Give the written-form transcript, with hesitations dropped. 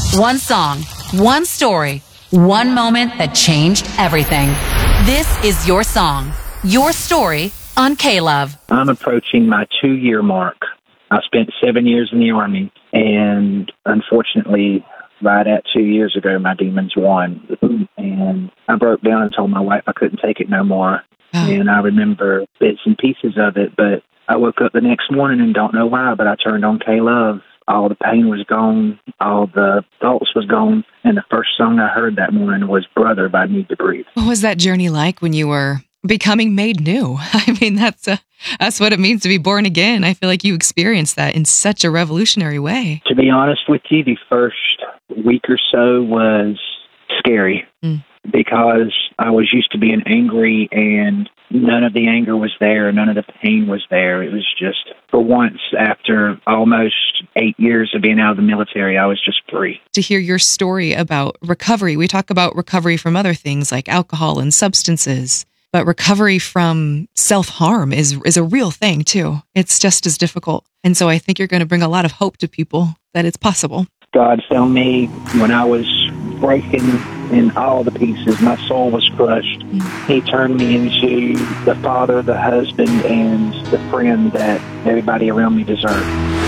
One song, one story, one moment that changed everything. This is your song, your story on K-Love. I'm approaching my 2-year mark. I spent 7 years in the Army, and unfortunately, right at 2 years ago, my demons won. And I broke down and told my wife I couldn't take it no more. And I remember bits and pieces of it, but I woke up the next morning and don't know why, but I turned on K-Love. All the pain was gone. All the thoughts was gone. And the first song I heard that morning was Brother by Need to Breathe. What was that journey like when you were becoming made new? I mean, that's what it means to be born again. I feel like you experienced that in such a revolutionary way. To be honest with you, the first week or so was scary because I was used to being angry and none of the anger was there. None of the pain was there. It was just, for once, after almost 8 years of being out of the military, I was just free. To hear your story about recovery, we talk about recovery from other things like alcohol and substances, but recovery from self-harm is a real thing too. It's just as difficult. And so I think you're going to bring a lot of hope to people that it's possible. God found me when I was broken in all the pieces. My soul was crushed. He turned me into the father, the husband, and the friend that everybody around me deserved.